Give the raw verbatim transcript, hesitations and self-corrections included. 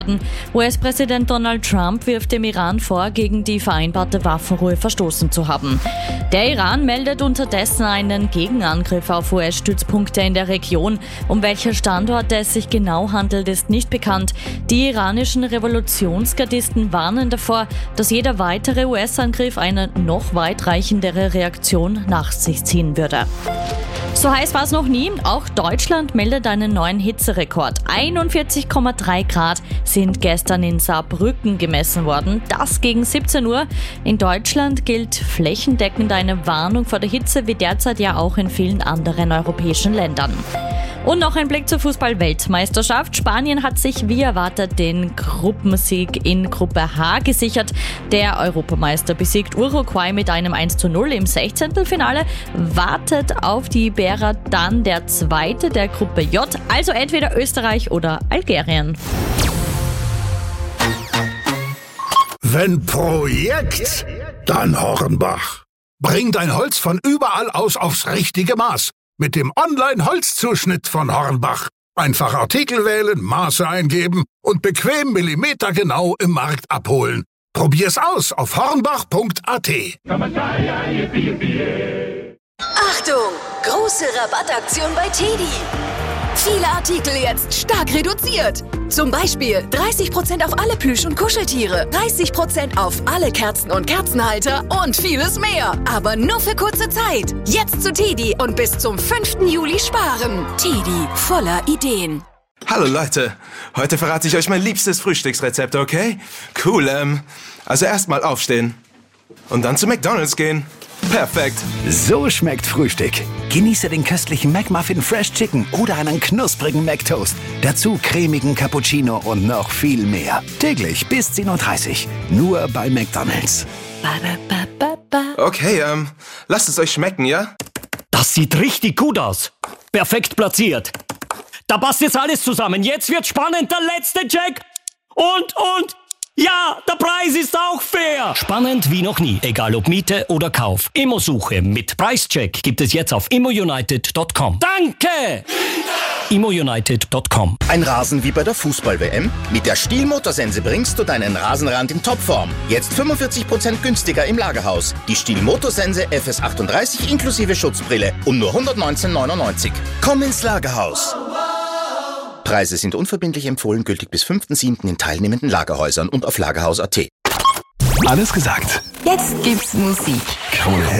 U S-Präsident Donald Trump wirft dem Iran vor, gegen die vereinbarte Waffenruhe verstoßen zu haben. Der Iran meldet unterdessen einen Gegenangriff auf U S-Stützpunkte in der Region. Um welche Standorte es sich genau handelt, ist nicht bekannt. Die iranischen Revolutionsgardisten warnen davor, dass jeder weitere U S-Angriff eine noch weitreichendere Reaktion nach sich ziehen würde. So heiß war es noch nie. Auch Deutschland meldet einen neuen Hitzerekord. einundvierzig Komma drei Grad sind gestern in Saarbrücken gemessen worden. Das gegen siebzehn Uhr. In Deutschland gilt flächendeckend eine Warnung vor der Hitze, wie derzeit ja auch in vielen anderen europäischen Ländern. Und noch ein Blick zur Fußball-Weltmeisterschaft. Spanien hat sich wie erwartet den Gruppensieg in Gruppe H gesichert. Der Europameister besiegt Uruguay mit einem eins zu null im Sechzehntelfinale. Wartet auf die Iberer dann der zweite der Gruppe J, also entweder Österreich oder Algerien. Wenn Projekt, dann Hornbach. Bring dein Holz von überall aus aufs richtige Maß. Mit dem Online-Holzzuschnitt von Hornbach. Einfach Artikel wählen, Maße eingeben und bequem millimetergenau im Markt abholen. Probier's aus auf hornbach punkt a t. Achtung! Große Rabattaktion bei Teddy. Viele Artikel jetzt stark reduziert. Zum Beispiel dreißig Prozent auf alle Plüsch- und Kuscheltiere, dreißig Prozent auf alle Kerzen und Kerzenhalter und vieles mehr. Aber nur für kurze Zeit. Jetzt zu Teddy und bis zum fünften Juli sparen. Teddy, voller Ideen. Hallo Leute, heute verrate ich euch mein liebstes Frühstücksrezept, okay? Cool, ähm, also erstmal aufstehen und dann zu McDonald's gehen. Perfekt. So schmeckt Frühstück. Genieße den köstlichen McMuffin Fresh Chicken oder einen knusprigen McToast. Dazu cremigen Cappuccino und noch viel mehr. Täglich bis zehn Uhr dreißig. Nur bei McDonald's. Okay, ähm, lasst es euch schmecken, ja? Das sieht richtig gut aus. Perfekt platziert. Da passt jetzt alles zusammen. Jetzt wird spannend. Der letzte Check. Und, und... Ja, der Preis ist auch fair. Spannend wie noch nie, egal ob Miete oder Kauf. Immosuche mit Preischeck gibt es jetzt auf immounited punkt com. Danke! immounited punkt com. Ein Rasen wie bei der Fußball-W M? Mit der Stihl Motorsense bringst du deinen Rasenrand in Topform. Jetzt fünfundvierzig Prozent günstiger im Lagerhaus. Die Stihl Motorsense F S achtunddreißig inklusive Schutzbrille um nur hundertneunzehn neunundneunzig. Komm ins Lagerhaus. Preise sind unverbindlich empfohlen, gültig bis fünften siebten in teilnehmenden Lagerhäusern und auf lagerhaus punkt a t. Alles gesagt. Jetzt gibt's Musik. Krone